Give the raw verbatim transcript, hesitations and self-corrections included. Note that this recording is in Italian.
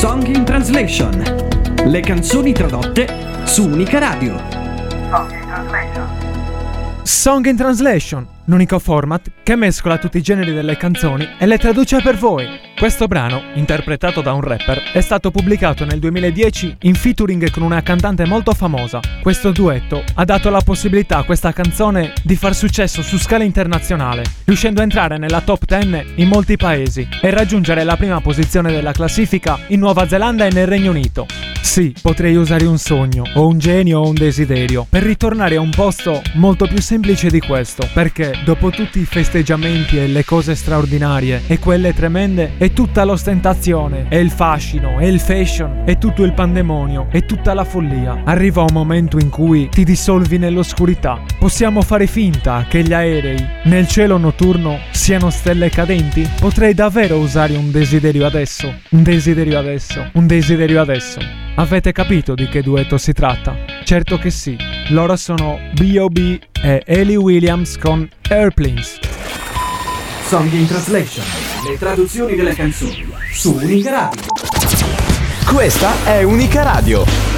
Song in Translation. Le canzoni tradotte su Unica Radio. Song in Translation. Song in Translation, l'unico format che mescola tutti i generi delle canzoni e le traduce per voi. Questo brano, interpretato da un rapper, è stato pubblicato nel duemiladieci in featuring con una cantante molto famosa. Questo duetto ha dato la possibilità a questa canzone di far successo su scala internazionale, riuscendo a entrare nella top dieci in molti paesi e raggiungere la prima posizione della classifica in Nuova Zelanda e nel Regno Unito. Sì, potrei usare un sogno, o un genio o un desiderio, per ritornare a un posto molto più semplice di questo, perché dopo tutti i festeggiamenti e le cose straordinarie e quelle tremende, è tutta l'ostentazione, è il fascino, è il fashion, è tutto il pandemonio, è tutta la follia. Arriva un momento in cui ti dissolvi nell'oscurità. Possiamo fare finta che gli aerei nel cielo notturno siano stelle cadenti? Potrei davvero usare un desiderio adesso, un desiderio adesso, un desiderio adesso. Avete capito di che duetto si tratta? Certo che sì, loro sono B O B e Hayley Williams con Airplanes. Song in Translation. Le traduzioni delle canzoni su Unica Radio. Questa è Unica Radio.